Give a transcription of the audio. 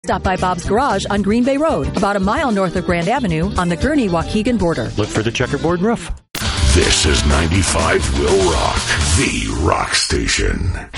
Stop by Bob's Garage on Green Bay Road, about a mile north of Grand Avenue on the Gurnee-Waukegan border. Look for the checkerboard roof. This is 95 Will Rock, the rock station.